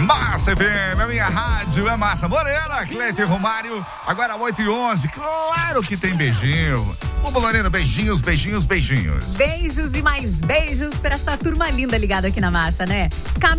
Massa FM, a minha rádio é Massa Morena, Cleiton Romário, agora 8h11, claro que tem beijinho. Ô, Lorena, beijinhos, beijinhos, beijinhos. Beijos e mais beijos pra essa turma linda ligada aqui na Massa, né?